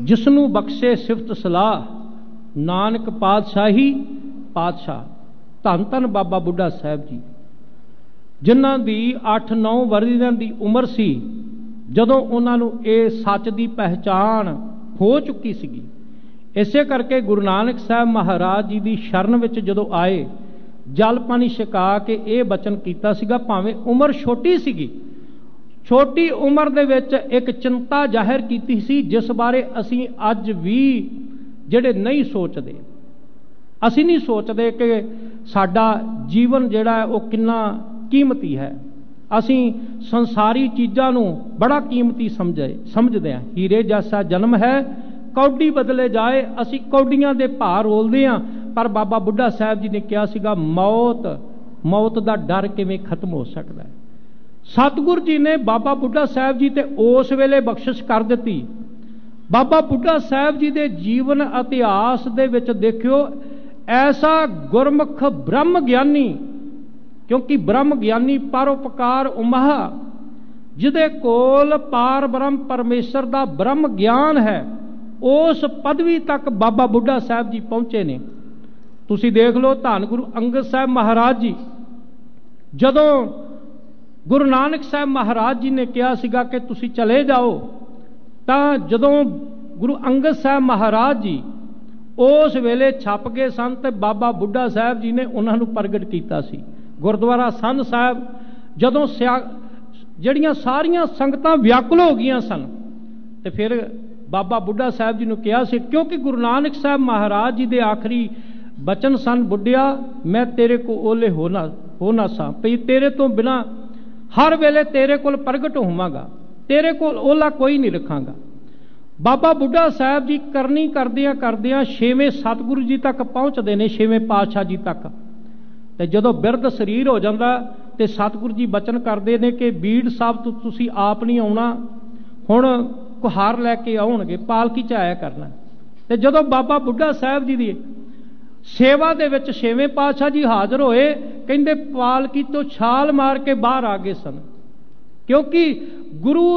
जिसनू बख्शे सिफत सलाह, नानक पातशाही पातशाह। धन धन बाबा बुढ़ा साहब जी, जिन्हां दी 8-9 वरियां दी उम्र सी जदों उन्हां नूं इह सच दी पहचान हो चुकी सीगी। इसे करके गुरु नानक साहब महाराज जी की शरण विच जदों आए, जल पानी छका के ये बचन कीता सीगा। भावें उम्र छोटी सीगी, छोटी उम्र दे विच एक चिंता जाहिर कीती सी, जिस बारे असीं अज भी जिहड़े नहीं सोचदे। असीं नहीं सोचदे कि साडा जीवन जिहड़ा है वह किन्ना कीमती है। असीं संसारी चीज़ां नूं बड़ा कीमती समझदे हां। हीरे जैसा जन्म है कौडी बदले जाए, असीं कौडियां दे भार रोलदे हां। पर बाबा बुढ़ा साहब जी ने कहा सीगा, मौत दा डर किवें खत्म हो सकदा है। सतगुरु जी ने बाबा बुढ़ा साहब जी ते उस वेले बख्शिश कर दिती। बाबा बुढ़ा साहब जी दे जीवन इतिहास दे विच देखियो, ऐसा गुरमुख ब्रह्म ज्ञानी, क्योंकि ब्रह्म ज्ञानी परोपकार उमह, जिदे कोल पार ब्रह्म परमेश्वर दा ब्रह्म ज्ञान है, उस पदवी तक बाबा बुढ़ा साहब जी पहुंचे ने। तुसी देख लो, धन गुरु अंगद साहब महाराज जी, जदों गुरु नानक साहब महाराज जी ने कहा सीगा कि तुसी चले जाओ, तां जदों गुरु अंगद साहब महाराज जी उस वेले छप गए सन, ते बाबा बुढ़ा साहब जी ने उन्हां नूं प्रगट कीता सी। गुरुद्वारा संध साहब जदों जड़ियां सारियां संगतां व्याकुल हो गईयां सन, ते फिर बाबा बुढ़ा साहब जी ने कहा सी, क्योंकि गुरु नानक साहब महाराज जी दे आखिरी बचन सन, बुढ़िया मैं तेरे को ओले होना सा, भई तेरे तो बिना हर वेले तेरे कोल प्रगट होवांगा, तेरे कोल ओला कोई नहीं रखांगा। बाबा बुढ़ा साहब जी करनी करदियां करदियां 6वें सतगुरु जी तक पहुँचते हैं, 6वें पातशाह जी तक। तो जदों बिरध शरीर हो जाता तो सतगुरु जी बचन करते हैं कि बीड़ साहब तो तुसी आप नहीं आउणा, हुण कुहार लैके आउणगे, पालकी च आया करना। तो जदों बाबा बुढ़ा साहब जी की सेवा दे विच 6वें पातशाह जी हाज़र होए, कहंदे पालकी तो छाल मार के बाहर आ गए सन, क्योंकि गुरु